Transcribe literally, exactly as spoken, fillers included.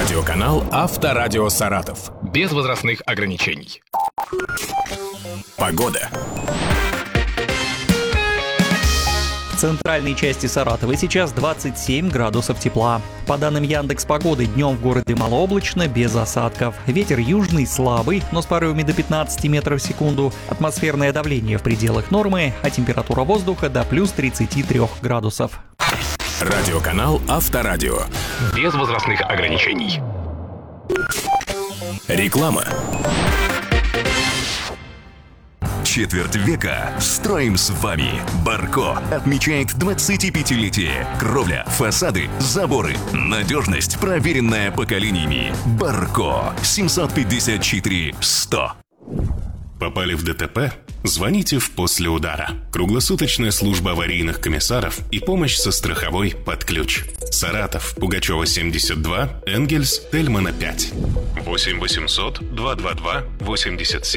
Радиоканал Авторадио Саратов. Без возрастных ограничений. Погода. В центральной части Саратова сейчас двадцать семь градусов тепла. По данным Яндекс.Погоды, днем в городе малооблачно, без осадков. Ветер южный, слабый, но с порывами до пятнадцати метров в секунду. Атмосферное давление в пределах нормы, а температура воздуха до плюс тридцати трёх градусов. Радиоканал Авторадио. Без возрастных ограничений. Реклама. Четверть века строим с вами. Барко отмечает двадцатипятилетие. Кровля, фасады, заборы. Надежность, проверенная поколениями. Барко. семьсот пятьдесят четыре сто. Попали в ДТП? Звоните в «После удара». Круглосуточная служба аварийных комиссаров и помощь со страховой под ключ. Саратов, Пугачева, семьдесят два, Энгельс, Тельмана, пять. восемь восемьсот два два два восемьдесят семь